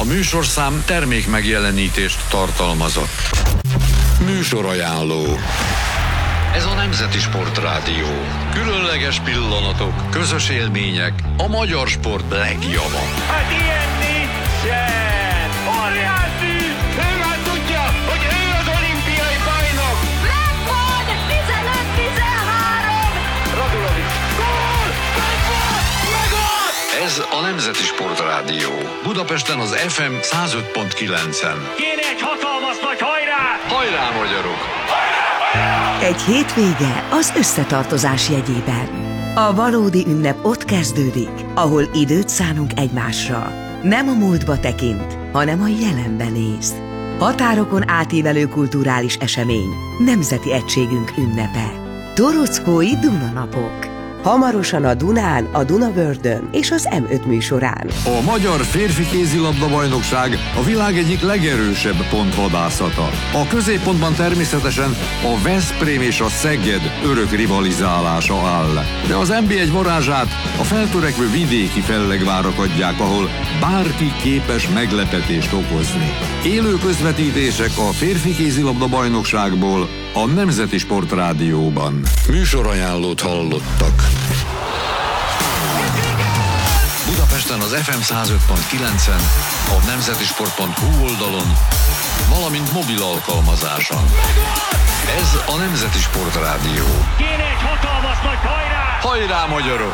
műsorszám termék megjelenítést tartalmazott. Műsorajánló. Ez a Nemzeti Sportrádió. Különleges pillanatok, közös élmények, a magyar sport legjava. Hát ilyen nincsen! Óriási! Ő már tudja, hogy ő az olimpiai bajnok! Megvan! 15-13! Radulovics! Gól! Megvan! Ez a Nemzeti Sportrádió. Budapesten az FM 105.9-en. Kéne egy hatalmas nagy hajrá! Hajrá, magyarok! Egy hétvége az összetartozás jegyében. A valódi ünnep ott kezdődik, ahol időt szánunk egymásra. Nem a múltba tekint, hanem a jelenben néz. Határokon átívelő kulturális esemény, nemzeti egységünk ünnepe. Torockói Dunanapok. Hamarosan a Dunán, a Dunavördön és az M5 műsorán. A magyar férfi kézilabda bajnokság a világ egyik legerősebb pontvadászata. A középpontban természetesen a Veszprém és a Szeged örök rivalizálása áll. De az NB1 varázsát a feltörekvő vidéki fellegvárak adják, ahol bárki képes meglepetést okozni. Élő közvetítések a férfi kézilabda bajnokságból a Nemzeti Sportrádióban. Műsorajánlót hallottak. Budapesten az FM 105.9-en, a nemzetisport.hu oldalon, valamint mobil alkalmazáson. Ez a Nemzeti Sportrádió. Kéne egy hatalmas nagy hajrá! Hajrá, magyarok!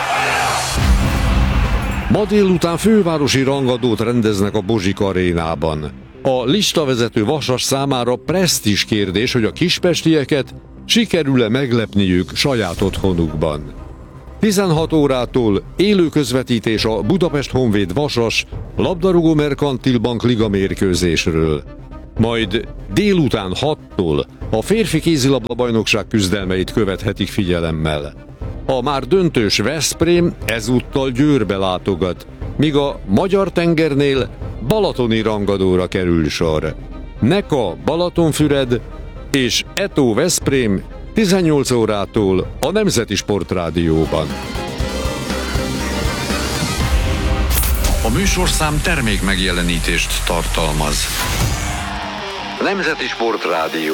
Ma délután fővárosi rangadót rendeznek a Bozsik arénában. A listavezető Vasas számára presztízs kérdés, hogy a kispestieket sikerül-e meglepniük saját otthonukban. 16 órától élő közvetítés a Budapest Honvéd Vasas labdarúgó Merkantil Bank Liga mérkőzésről. Majd délután 6-tól a férfi kézilabda bajnokság küzdelmeit követhetik figyelemmel. A már döntős Veszprém ezúttal Győrbe látogat, míg a magyar tengernél balatoni rangadóra kerül sor. Neka Balatonfüred és Eto Veszprém 18 órától a Nemzeti Sportrádióban. A műsorszám termék megjelenítést tartalmaz. Nemzeti Sportrádió.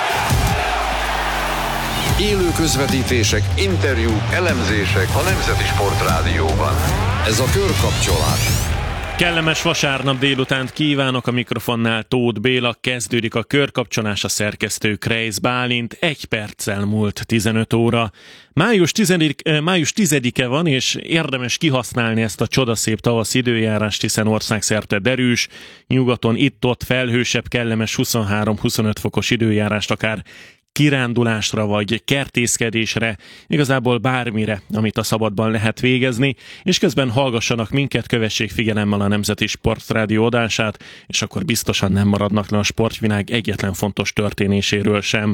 Élő közvetítések, interjúk, elemzések a Nemzeti Sportrádióban. Ez a körkapcsolás. Kellemes vasárnap délutánt kívánok, a mikrofonnál Tóth Béla, kezdődik a körkapcsolás, a szerkesztő Kreisz Bálint, 1 perccel múlt 15 óra. Május 10-e van, és érdemes kihasználni ezt a csodaszép tavasz időjárást, hiszen országszerte derűs, nyugaton itt-ott felhősebb, kellemes 23-25 fokos időjárást, akár kirándulásra vagy kertészkedésre, igazából bármire, amit a szabadban lehet végezni, és közben hallgassanak minket, kövessék figyelemmel a Nemzeti Sportrádió adását, és akkor biztosan nem maradnak le a sportvilág egyetlen fontos történéséről sem.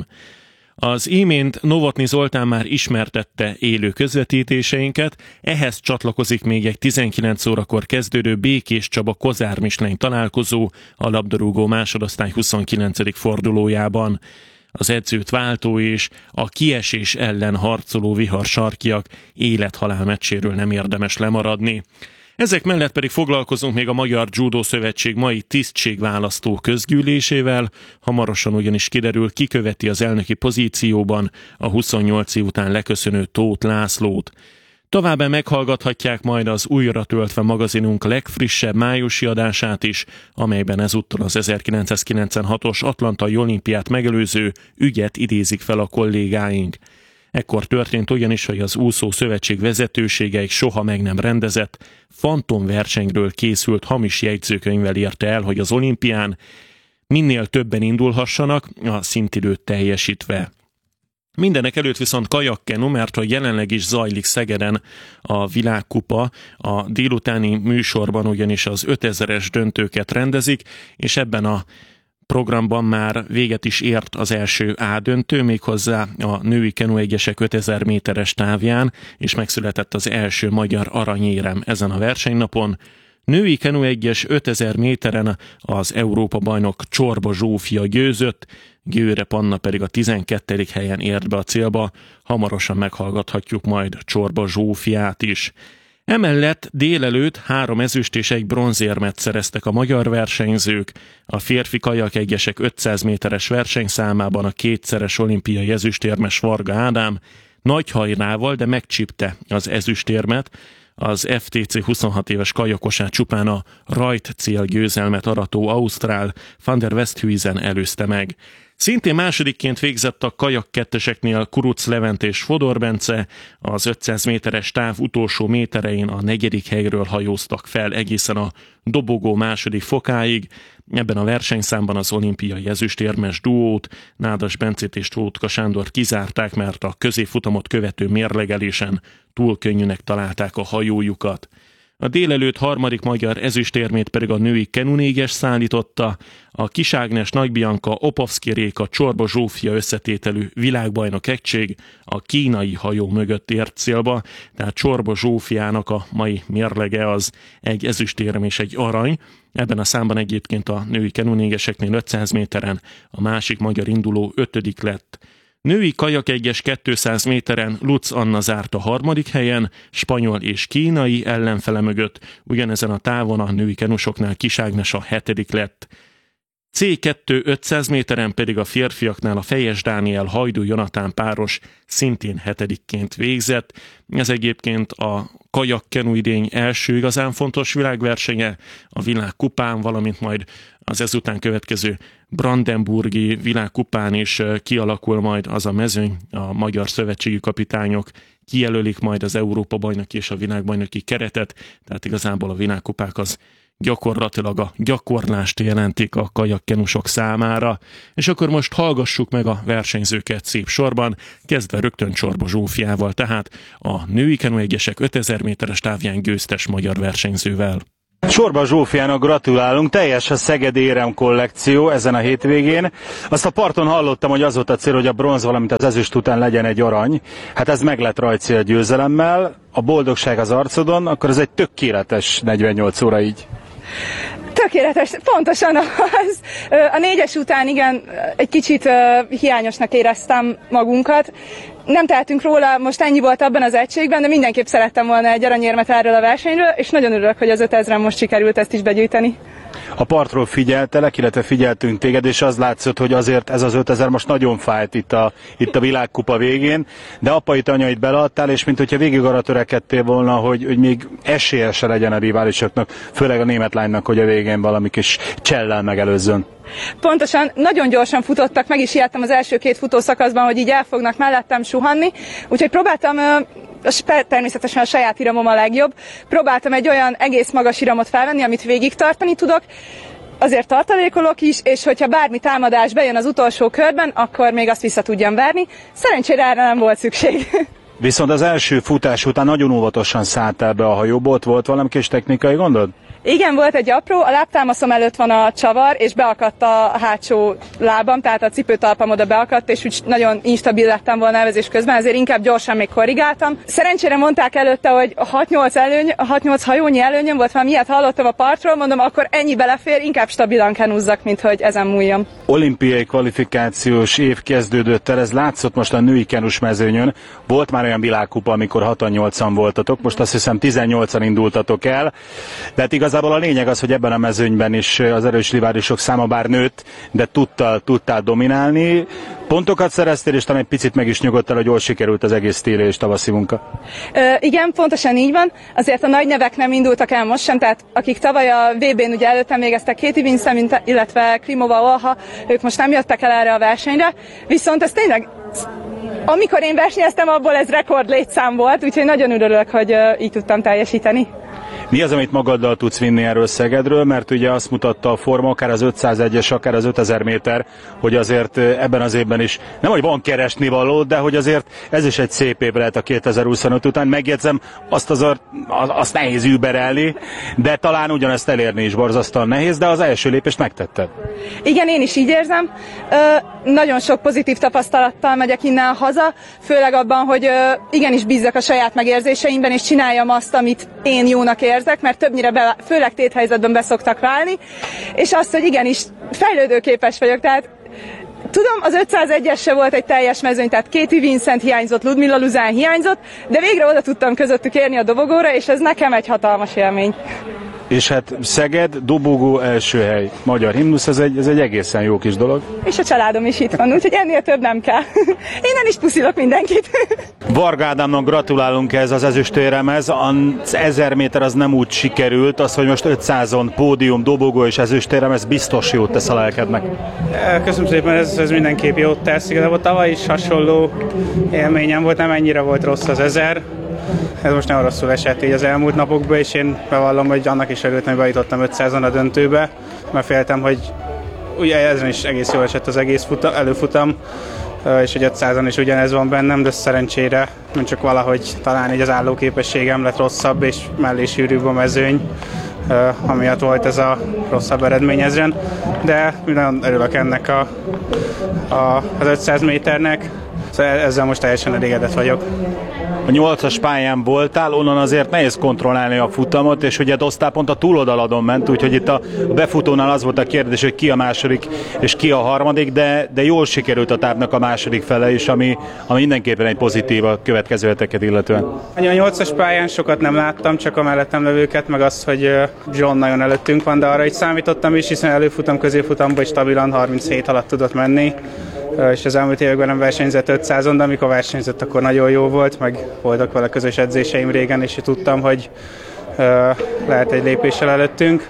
Az imént Novotny Zoltán már ismertette élő közvetítéseinket, ehhez csatlakozik még egy 19 órakor kezdődő Békés Csaba Kozár Michelin találkozó a labdarúgó másodosztály 29. fordulójában. Az edzőt váltó és a kiesés ellen harcoló viharsarkiak élet-halál meccséről nem érdemes lemaradni. Ezek mellett pedig foglalkozunk még a Magyar Judo Szövetség mai tisztségválasztó közgyűlésével, hamarosan ugyanis kiderül, ki követi az elnöki pozícióban a 28 év után leköszönő Tóth Lászlót. Továbbá meghallgathatják majd az újra töltve magazinunk legfrissebb májusi adását is, amelyben ezúttal az 1996-os Atlantai olimpiát megelőző ügyet idézik fel a kollégáink. Ekkor történt ugyanis, hogy az úszó szövetség vezetősége egy soha meg nem rendezett, fantomversenyről készült hamis jegyzőkönyvvel érte el, hogy az olimpián minél többen indulhassanak, a szintidőt teljesítve. Mindenek előtt viszont kajakkenu, mert hogy jelenleg is zajlik Szegeden a világkupa, a délutáni műsorban ugyanis az 5000-es döntőket rendezik, és ebben a programban már véget is ért az első A döntő, méghozzá a női kenuegyesek 5000 méteres távján, és megszületett az első magyar aranyérem ezen a versenynapon. Női kenuegyes 5000 méteren az Európa-bajnok Csorba Zsófia győzött, Győre Panna pedig a 12. helyen ért be a célba, hamarosan meghallgathatjuk majd Csorba Zsófiát is. Emellett délelőtt 3 ezüst és 1 bronzérmet szereztek a magyar versenyzők. A férfi kajakegyesek 500 méteres versenyszámában a 2-szeres olimpiai ezüstérmes Varga Ádám nagy hajrával, de megcsípte az ezüstérmet. Az FTC 26 éves kajakosát csupán a rajt cél győzelmet arató ausztrál Van der Westhuizen előzte meg. Szintén másodikként végzett a kajak-ketteseknél Kuruc Levent és Fodor Bence, az 500 méteres táv utolsó méterein a 4. helyről hajóztak fel egészen a dobogó második fokáig. Ebben a versenyszámban az olimpiai ezüstérmes duót, Nádas Bencét és Tótka Sándort kizárták, mert a középfutamot követő mérlegelésen túl könnyűnek találták a hajójukat. A délelőtt harmadik magyar ezüstérmét pedig a női kenunéges szállította, a Kis Ágnes, Nagy Bianca, Opovszki Réka, Csorba Zsófia összetételű világbajnok egység a kínai hajó mögött ért célba, tehát Csorba Zsófiának a mai mérlege az egy ezüstérem és egy arany. Ebben a számban egyébként a női kenunégeseknél 500 méteren a másik magyar induló 5. lett. Női kajakegyes 200 méteren Lutz Anna zárt a 3. helyen, spanyol és kínai ellenfele mögött, ugyanezen a távon a női kenusoknál Kis Ágnes a 7. lett. C2 500 méteren pedig a férfiaknál a Fejes Dániel Hajdú Jonatán páros szintén 7-ként végzett. Ez egyébként a kajakkenu idény első igazán fontos világversenye a világkupán, valamint majd az ezután következő brandenburgi világkupán is kialakul majd az a mezőny, a magyar szövetségi kapitányok kijelölik majd az Európa-bajnoki és a világbajnoki keretet, tehát igazából a világkupák az gyakorlatilag a gyakorlást jelentik a kajakkenusok számára, és akkor most hallgassuk meg a versenyzőket szép sorban, kezdve rögtön Csorba Zsófiával, tehát a női kenuegyesek 5000 méteres távján győztes magyar versenyzővel. Csorba Zsófiának gratulálunk, teljes a Szegedi érem kollekció ezen a hétvégén. Azt a parton hallottam, hogy az volt a cél, hogy a bronz, valamint az ezüst után legyen egy arany. Hát ez meg lett rajtcél győzelemmel, a boldogság az arcodon, akkor ez egy tökéletes 48 óra így. Tökéletes, pontosan az. A 4-es után igen, egy kicsit hiányosnak éreztem magunkat. Nem tehetünk róla, most ennyi volt abban az egységben, de mindenképp szerettem volna egy aranyérmet erről a versenyről, és nagyon örülök, hogy az 5000-en most sikerült ezt is begyűjteni. A partról figyeltelek, illetve figyeltünk téged, és az látszott, hogy azért ez az 5000 most nagyon fájt itt a világkupa végén, de apait, anyait beleadtál, és mint hogyha végig arra törekedtél volna, hogy még esélye se legyen a riválisoknak, főleg a német lánynak, hogy a végén valami kis csellel megelőzzön. Pontosan, nagyon gyorsan futottak, meg is ijedtem az első 2 futószakaszban, hogy így el fognak mellettem suhanni, úgyhogy próbáltam, természetesen a saját iramom a legjobb, próbáltam egy olyan egész magas iramot felvenni, amit végig tartani tudok, azért tartalékolok is, és hogyha bármi támadás bejön az utolsó körben, akkor még azt vissza tudjam verni. Szerencsére erre nem volt szükség. Viszont az első futás után nagyon óvatosan szálltál be a hajóba, ott volt valami kis technikai gondod? Igen, volt egy apró, a lábtámaszom előtt van a csavar, és beakadt a hátsó lábam, tehát a cipőtalpam oda beakadt, és úgy nagyon instabil lettem volna elvezés közben, ezért inkább gyorsan még korrigáltam. Szerencsére mondták előtte, hogy a 6-8 hajónyi előnyöm volt, valami ilyet hallottam a partról, mondom, akkor ennyi belefér, inkább stabilan kenúzzak, mint hogy ezen múljam. Olimpiai kvalifikációs év kezdődött el, ez látszott most a női kenus mezőnyön. Volt már olyan világkupa, amikor 6-8-an voltatok, most azt hiszem 18-an indultatok el, de hát igazából a lényeg az, hogy ebben a mezőnyben is az erős riválisok száma bár nőtt, de tudtál dominálni. Pontokat szereztél, és talán egy picit meg is nyugodtál, hogy jól sikerült az egész téli és tavaszi munka. Igen, pontosan így van. Azért a nagy nevek nem indultak el most sem, tehát akik tavaly a VB-n ugye előttem végeztek, Katie Vincent, illetve Klimova Olha, ők most nem jöttek el erre a versenyre, viszont ez tényleg, amikor én versenyeztem, abból ez rekord létszám volt, úgyhogy nagyon örülök, hogy így tudtam teljesíteni. Mi az, amit magaddal tudsz vinni erről Szegedről, mert ugye azt mutatta a forma, akár az 501-es, akár az 5000 méter, hogy azért ebben az évben is, nem hogy van keresnivaló, de hogy azért ez is egy szép év lehet a 2025 után. Megjegyzem, azt nehéz überelni, de talán ugyanezt elérni is borzasztóan nehéz, de az első lépést megtetted. Igen, én is így érzem. Nagyon sok pozitív tapasztalattal megyek innen haza, főleg abban, hogy igenis bízzak a saját megérzéseimben, és csináljam azt, amit én jónak érzek, mert többnyire főleg téthelyzetben beszoktak válni, és azt, hogy igenis fejlődőképes vagyok, tehát Tudom, az 501-es se volt egy teljes mezőny, tehát Katie Vincent hiányzott, Ludmila Luzán hiányzott, de végre oda tudtam közöttük érni a dobogóra, és ez nekem egy hatalmas élmény. És hát Szeged, dobogó, első hely, magyar himnusz, ez egy egészen jó kis dolog. És a családom is itt van, úgyhogy ennél több nem kell. Innen is puszilok mindenkit. Varga Ádámnak gratulálunk ez az ezüstéremhez. Az 1000 méter az nem úgy sikerült, az, hogy most 500-on pódium, dobogó és ezüstérem, ez biztos jót tesz a lelkednek. Köszönöm szépen, ez mindenképp jót tesz. Igazából tavaly is hasonló élményem volt, nem ennyire volt rossz az 1000. Ez most nem rosszul esett így az elmúlt napokban, és én bevallom, hogy annak is örültem, hogy bejutottam 500-on a döntőbe, mert féltem, hogy ugye ezen is egész jól esett az egész előfutam, és hogy 500-on is ugyanez van bennem, de szerencsére csak valahogy talán így az állóképességem lett rosszabb, és mellé sűrűbb a mezőny, amiatt volt ez a rosszabb eredmény ezen, de nagyon örülök ennek az 500 méternek, szóval ezzel most teljesen elégedett vagyok. A 8-as pályán voltál, onnan azért nehéz kontrollálni a futamot, és ugye Dosztál pont a túloldaladon ment, úgyhogy itt a befutónál az volt a kérdés, hogy ki a második és ki a harmadik, de jól sikerült a távnak a második fele is, ami mindenképpen egy pozitív a következő heteket illetően. A 8-as pályán sokat nem láttam, csak a mellettem levőket, meg azt, hogy John nagyon előttünk van, de arra is számítottam is, hiszen előfutam, középfutamban is stabilan 37 alatt tudott menni, és az elmúlt években nem versenyzett 500-on, de amikor versenyzett, akkor nagyon jó volt, meg voltak vele közös edzéseim régen, és tudtam, hogy lehet egy lépéssel előttünk.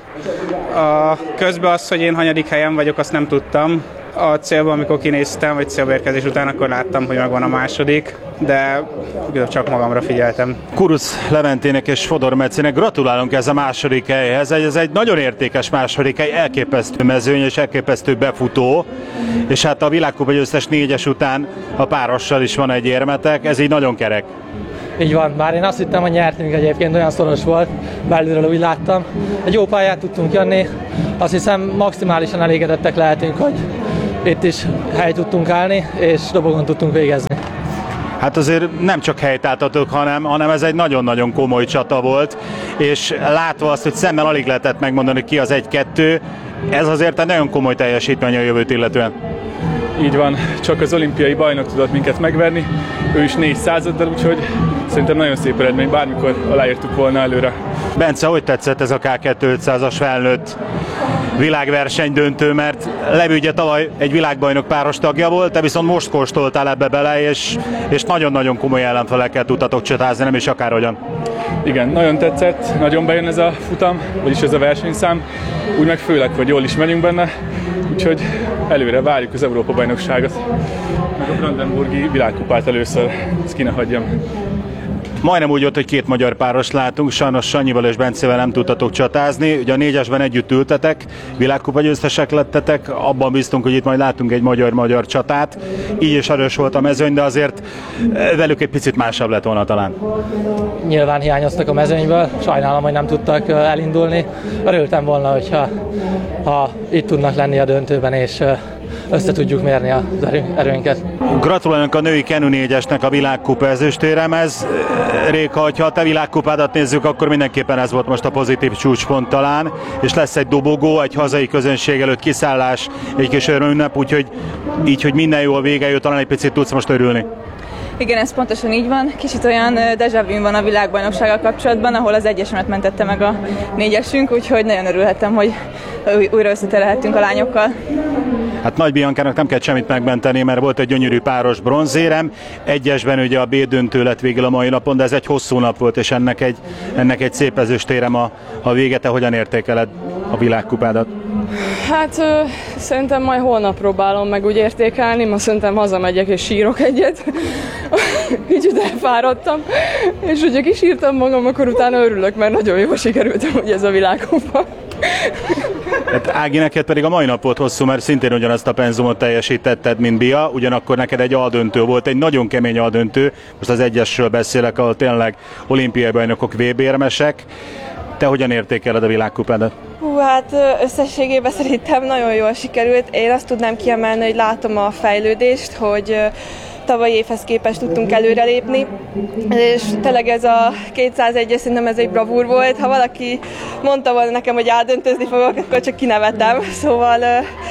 Közben az, hogy én hanyadik helyen vagyok, azt nem tudtam. A célban, amikor kinéztem, vagy célbeérkezés után, akkor láttam, hogy megvan a második, de csak magamra figyeltem. Kuruc Leventének és Fodor Mecinek gratulálunk ez a második helyhez. Ez egy nagyon értékes második hely, elképesztő mezőny és elképesztő befutó, és hát a világkupa győztes 4-es után a párossal is van egy érmetek, ez így nagyon kerek. Így van, bár én azt hittem, hogy nyertünk egyébként, olyan szoros volt, belülről úgy láttam. Egy jó pályát tudtunk jönni, azt hiszem maximálisan elégedettek lehetünk, hogy itt is helyt tudtunk állni, és dobogon tudtunk végezni. Hát azért nem csak helytáltatok, hanem ez egy nagyon-nagyon komoly csata volt, és látva azt, hogy szemmel alig lehetett megmondani, ki az 1-2, ez azért egy nagyon komoly teljesítmény a jövőt illetően. Így van, csak az olimpiai bajnok tudott minket megverni, ő is 400-addal, úgyhogy szerintem nagyon szép eredmény, bármikor aláírtuk volna előre. Bence, hogy tetszett ez a K2-500-as felnőtt világverseny döntő, mert Levy ugye tavaly egy világbajnok páros tagja volt, te viszont most kóstoltál ebbe bele, és nagyon-nagyon komoly ellenfelekkel tudtatok csatázni, nem is akárhogyan. Igen, nagyon tetszett, nagyon bejön ez a futam, vagyis ez a versenyszám, úgy meg főleg, hogy jól is megyünk benne, úgyhogy előre várjuk az Európa-bajnokságot, meg a Brandenburgi világkupát először, ezt ki ne hagyjam. Majdnem úgy volt, hogy két magyar páros látunk, sajnos Sanyival és Bencével nem tudtatok csatázni, ugye a 4-esben együtt ültetek, világkupa győztesek lettetek, abban bíztunk, hogy itt majd látunk egy magyar-magyar csatát, így is erős volt a mezőny, de azért velük egy picit másabb lett volna talán. Nyilván hiányoztak a mezőnyből, sajnálom, hogy nem tudtak elindulni, örültem volna, hogyha itt tudnak lenni a döntőben, és össze tudjuk mérni az erőnket. Gratulálunk a női Kenu 4-esnek a világkupa ezüstéremhez. Réka, ha a te világkupádat nézzük, akkor mindenképpen ez volt most a pozitív csúcspont talán, és lesz egy dobogó, egy hazai közönség előtt kiszállás, egy kis örömünnep, úgyhogy így, hogy minden jól vége jött, talán egy picit tudsz most örülni. Igen, ez pontosan így van. Kicsit olyan déjà vu van a világbajnoksággal kapcsolatban, ahol az egyesemet mentette meg a 4-esünk, úgyhogy nagyon örülhettem, hogy újra összeterelhettünk a lányokkal. Hát Nagy Biankának nem kell semmit megmenteni, mert volt egy gyönyörű páros bronzérem. Egyesben ugye a B döntő lett végül a mai napon, de ez egy hosszú nap volt, és ennek egy szép ezüstérem a vége. Te hogyan értékeled a világkupádat? Hát szerintem majd holnap próbálom meg úgy értékelni, ma szerintem hazamegyek és sírok egyet. Kicsit elfáradtam, és ugye kisírtam magam, akkor utána örülök, mert nagyon jól sikerült hogy ez a világkupa. Hát Ági, neked pedig a mai nap volt hosszú, mert szintén ugyanazt a penzumot teljesítetted, mint Bia, ugyanakkor neked egy A-döntő volt, egy nagyon kemény A-döntő, most az egyesről beszélek, ahol tényleg olimpiai bajnokok VB-érmesek. Te hogyan értékeled a világkupádat? Hát összességében szerintem nagyon jól sikerült. Én azt tudnám kiemelni, hogy látom a fejlődést, hogy tavalyi évhez képest tudtunk előrelépni, és tényleg ez a 201-es, szerintem ez egy bravúr volt. Ha valaki mondta volna nekem, hogy átdöntözni fogok, akkor csak kinevetem. Szóval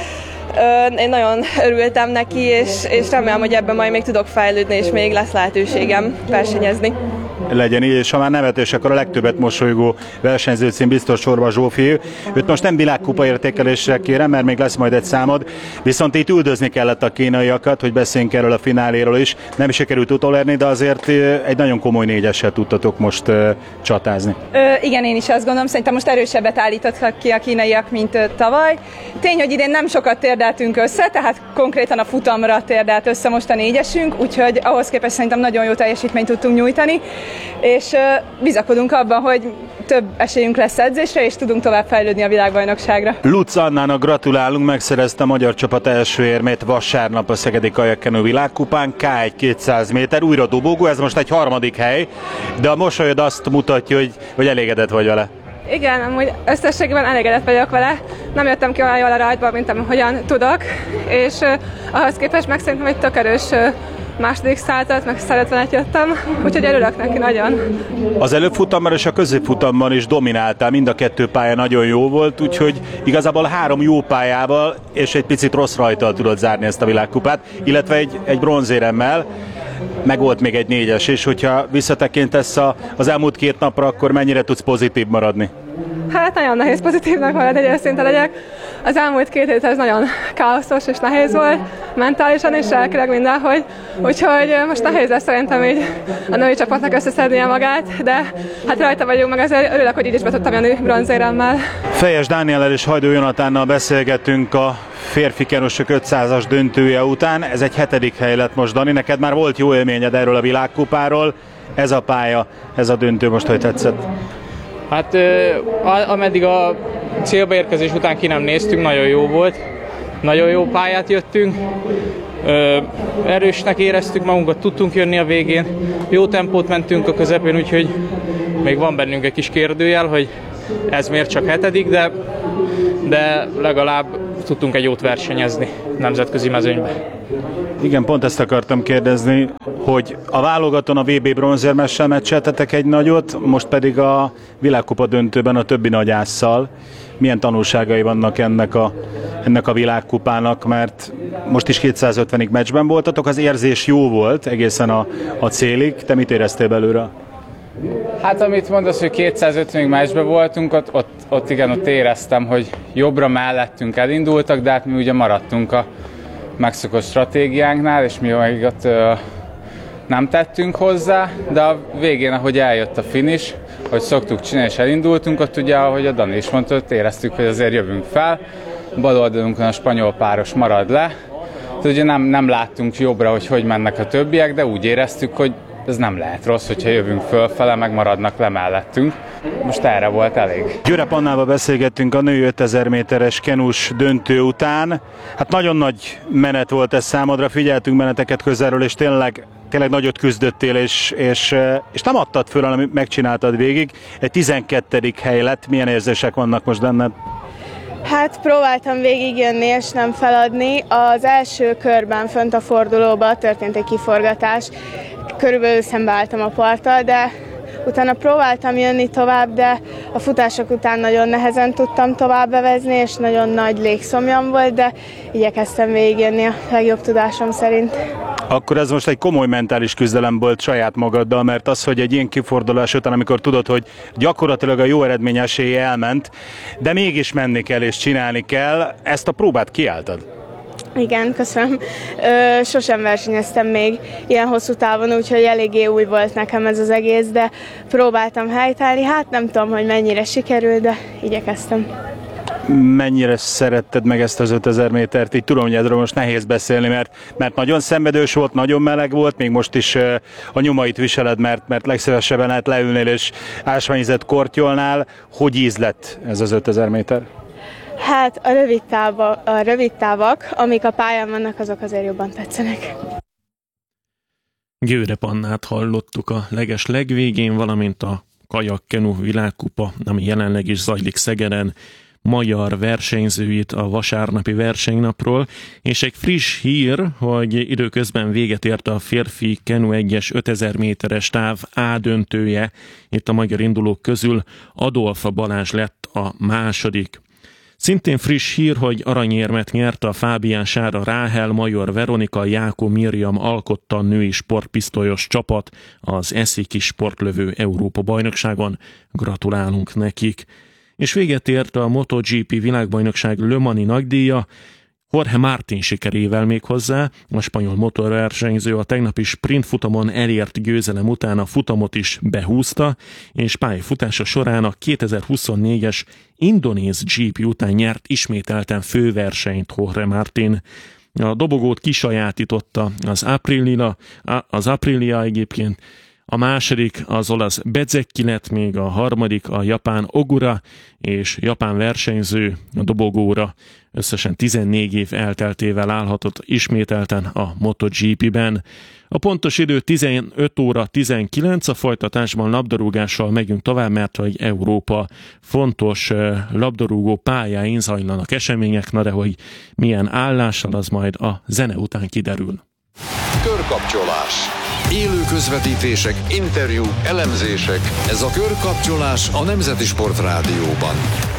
Én nagyon örültem neki, és remélem, hogy ebben majd még tudok fejlődni, és még lesz lehetőségem versenyezni. Legyen így, és ha már nevetés, akkor a legtöbbet mosolygó versenyző cím biztos Sorba Zsófi. Őt most nem világkupa értékelésre kérem, mert még lesz majd egy számod, viszont itt üldözni kellett a kínaiakat, hogy beszéljünk erről a fináléről is. Nem sikerült utolérni, de azért egy nagyon komoly négyessel tudtatok most csatázni. Igen, én is azt gondolom, szerintem most erősebbet állítottak ki a kínaiak, mint tavaly. Tény, hogy idén nem sokat térdeltünk össze, tehát konkrétan a futamra térdelt össze most a négyesünk, úgyhogy ahhoz képest szerintem nagyon jó teljesítményt tudtunk nyújtani, és bizakodunk abban, hogy több esélyünk lesz edzésre, és tudunk tovább fejlődni a világbajnokságra. Lutz Annának gratulálunk, megszerezte a magyar csapat első érmét vasárnap a Szegedi Kajakkenu világkupán, K1 200 méter, újra dobogó, ez most egy harmadik hely, de a mosolyod azt mutatja, hogy elégedett vagy vele. Igen, amúgy összességében elégedett vagyok vele. Nem jöttem ki olyan jól a rajtból, mint ahogyan tudok, és ahhoz képest meg szerintem egy tök erős második százat, meg 150-et jöttem, úgyhogy örülök neki nagyon. Az előfutamban és a középfutamban is domináltál, mind a kettő pálya nagyon jó volt, úgyhogy igazából 3 jó pályával és egy picit rossz rajttal tudod zárni ezt a világkupát, illetve egy bronzéremmel, meg volt még egy 4-es, és hogyha visszatekintesz az elmúlt 2 napra, akkor mennyire tudsz pozitív maradni? Hát nagyon nehéz pozitívnak maradni, hogy őszinte legyek. Az elmúlt 2 hét ez nagyon káoszos és nehéz volt, mentálisan és lelkileg mindenhogy. Úgyhogy most nehéz lesz szerintem így a női csapatnak összeszednie magát, de hát rajta vagyunk, meg azért örülök, hogy így is be tudtam jönni bronzéremmel. Fejes Dániellel és Hajdú Jonatánnal beszélgettünk a férfi kenusok 500-as döntője után. Ez egy 7. hely lett most, Dani. Neked már volt jó élményed erről a világkupáról. Ez a pálya, ez a döntő most hogy tetszett? Hát ameddig a célba érkezés után ki nem néztünk, nagyon jó volt. Nagyon jó pályát jöttünk. Erősnek éreztük magunkat, tudtunk jönni a végén. Jó tempót mentünk a közepén, úgyhogy még van bennünk egy kis kérdőjel, hogy ez miért csak 7., de legalább tudtunk egy jót versenyezni nemzetközi mezőnyben. Igen, pont ezt akartam kérdezni, hogy a válogatón a VB bronzérmessel meccseltetek egy nagyot, most pedig a világkupa döntőben a többi nagyásszal. Milyen tanulságai vannak ennek a világkupának, mert most is 250-ig meccsben voltatok, az érzés jó volt egészen a célig. Te mit éreztél belőle? Hát amit mondasz, hogy 250-ig meccsben voltunk, ott éreztem, hogy jobbra mellettünk elindultak, de hát mi ugye maradtunk a megszokott stratégiánknál, és mi még ott nem tettünk hozzá, de a végén, ahogy eljött a finish, hogy szoktuk csinálni, és elindultunk, ott ugye, ahogy a Dani is mondta, ott éreztük, hogy azért jövünk fel, bal oldalunkon a spanyol páros marad le, tehát ugye nem láttunk jobbra, hogy mennek a többiek, de úgy éreztük, hogy ez nem lehet rossz, hogyha jövünk fölfele, meg maradnak le mellettünk. Most erre volt elég. Györep Annával beszélgettünk a női 5000 méteres kenus döntő után. Hát nagyon nagy menet volt ez számodra, figyeltünk meneteket közelről, és tényleg nagyot küzdöttél, és nem adtad föl, hanem megcsináltad végig. Egy 12. hely lett. Milyen érzések vannak most benned? Hát próbáltam végigjönni és nem feladni. Az első körben fönt a fordulóba történt egy kiforgatás. Körülbelül szembeálltam a parttal, de utána próbáltam jönni tovább, de a futások után nagyon nehezen tudtam tovább bevezni, és nagyon nagy légszomjam volt, de igyekeztem végigjönni a legjobb tudásom szerint. Akkor ez most egy komoly mentális küzdelem volt saját magaddal, mert az, hogy egy ilyen kifordulás után, amikor tudod, hogy gyakorlatilag a jó eredmény esélye elment, de mégis menni kell és csinálni kell, ezt a próbát kiálltad. Igen, köszönöm. Sosem versenyeztem még ilyen hosszú távon, úgyhogy eléggé új volt nekem ez az egész, de próbáltam helytállni. Hát nem tudom, hogy mennyire sikerül, de igyekeztem. Mennyire szeretted meg ezt az 5000 métert? Így tudom, hogy erről most nehéz beszélni, mert nagyon szenvedős volt, nagyon meleg volt, még most is a nyomait viseled, mert legszívesebben lehet leülnél és ásványvizet kortyolnál. Hogy íz lett ez az 5000 méter? Hát a rövid távak, amik a pályán vannak, azok azért jobban tetszenek. Györep Annát hallottuk a legvégén, valamint a kajakkenu világkupa, ami jelenleg is zajlik Szegeden, magyar versenyzőit a vasárnapi versenynapról, és egy friss hír, hogy időközben véget ért a férfi kenu 1-es 5000 méteres táv A döntője. Itt a magyar indulók közül Adolfa Balázs lett a második. Szintén friss hír, hogy aranyérmet nyerte a Fábián Sára Ráhel, Major Veronika, Jákó Miriam alkotta női sportpisztolyos csapat az Eszéki Sportlövő Európa-bajnokságon. Gratulálunk nekik! És véget ért a MotoGP világbajnokság Le Mani nagydíja, Jorge Martin sikerével még hozzá. A spanyol motorversenyző a tegnapi sprintfutamon elért győzelem után a futamot is behúzta, és pályafutása során a 2024-es indonéz GP után nyert ismételten főversenyt Jorge Martin. A dobogót kisajátította az Aprilia egyébként, a második az olasz Bezzecchi lett, még a harmadik a japán Ogura, és japán versenyző a dobogóra összesen 14 év elteltével állhatott ismételten a MotoGP-ben. A pontos idő 15 óra 19, a folytatásban labdarúgással megyünk tovább, mert hogy Európa fontos labdarúgó pályáin zajlanak események, na de hogy milyen állással, az majd a zene után kiderül. Körkapcsolás. Élő közvetítések, interjúk, elemzések. Ez a Körkapcsolás a Nemzeti Sport Rádióban.